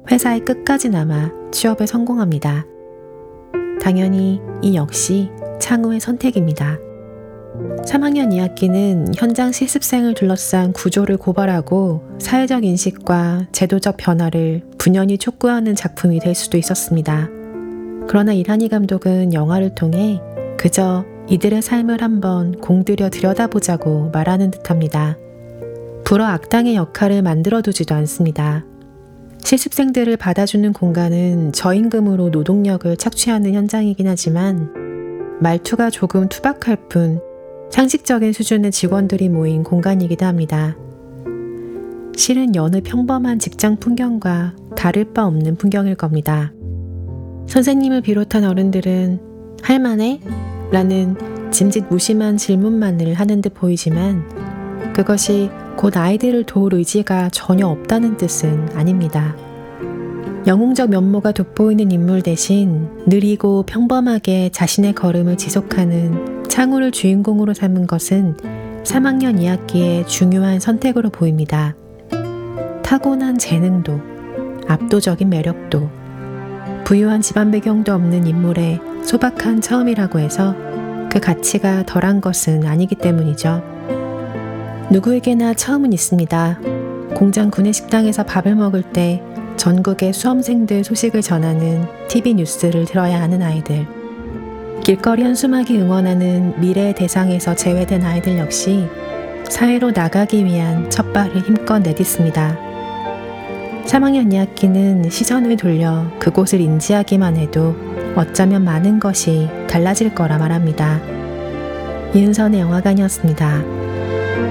회사에 끝까지 남아 취업에 성공합니다. 당연히 이 역시 창우의 선택입니다. 3학년 2학기는 현장 실습생을 둘러싼 구조를 고발하고 사회적 인식과 제도적 변화를 분연히 촉구하는 작품이 될 수도 있었습니다. 그러나 이란희 감독은 영화를 통해 그저 이들의 삶을 한번 공들여 들여다보자고 말하는 듯합니다. 불어 악당의 역할을 만들어두지도 않습니다. 실습생들을 받아주는 공간은 저임금으로 노동력을 착취하는 현장이긴 하지만 말투가 조금 투박할 뿐 상식적인 수준의 직원들이 모인 공간이기도 합니다. 실은 여느 평범한 직장 풍경과 다를 바 없는 풍경일 겁니다. 선생님을 비롯한 어른들은 할만해? 라는 짐짓 무심한 질문만을 하는 듯 보이지만 그것이 곧 아이들을 도울 의지가 전혀 없다는 뜻은 아닙니다. 영웅적 면모가 돋보이는 인물 대신 느리고 평범하게 자신의 걸음을 지속하는 창우를 주인공으로 삼은 것은 3학년 2학기의 중요한 선택으로 보입니다. 타고난 재능도, 압도적인 매력도, 부유한 집안 배경도 없는 인물의 소박한 처음이라고 해서 그 가치가 덜한 것은 아니기 때문이죠. 누구에게나 처음은 있습니다. 공장 구내식당에서 밥을 먹을 때 전국의 수험생들 소식을 전하는 TV 뉴스를 들어야 하는 아이들, 길거리 현수막이 응원하는 미래의 대상에서 제외된 아이들 역시 사회로 나가기 위한 첫발을 힘껏 내딛습니다. 3학년 2학기는 시선을 돌려 그곳을 인지하기만 해도 어쩌면 많은 것이 달라질 거라 말합니다. 이은선의 영화관이었습니다.